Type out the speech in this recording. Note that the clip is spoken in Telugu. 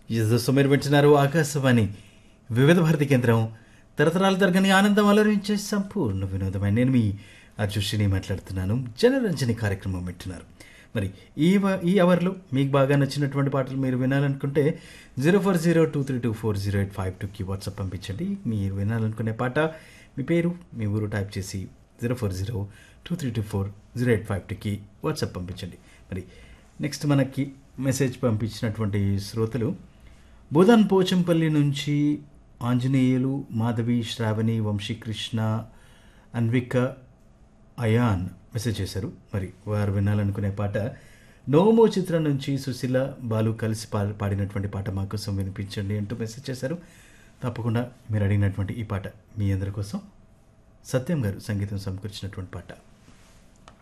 యజస్సు మీరు వింటున్నారు ఆకాశవాణి వివిధ భారతి కేంద్రం తరతరాల తరగని ఆనందం అలరించే సంపూర్ణ వినోదమైన నేను మీ అర్జుషిని మాట్లాడుతున్నాను. జనరంజని కార్యక్రమం వింటున్నారు. మరి ఈ అవర్లో మీకు బాగా నచ్చినటువంటి పాటలు మీరు వినాలనుకుంటే 0402324085 వాట్సాప్ పంపించండి. మీరు వినాలనుకునే పాట మీ పేరు మీ ఊరు టైప్ చేసి 0402324085 వాట్సాప్ పంపించండి. మరి నెక్స్ట్ మనకి మెసేజ్ పంపించినటువంటి శ్రోతలు బోధన్ పోచంపల్లి నుంచి ఆంజనేయులు, మాధవి, శ్రావణి, వంశీకృష్ణ, అన్విక, అయాన్ మెసేజ్ చేశారు. మరి వారు వినాలనుకునే పాట నోమో చిత్రం నుంచి సుశీల, బాలు కలిసి పాడినటువంటి పాట మా కోసం వినిపించండి అంటూ మెసేజ్ చేశారు. తప్పకుండా మీరు అడిగినటువంటి ఈ పాట మీ అందరి కోసం సత్యం గారు సంగీతం సమకూర్చినటువంటి పాట.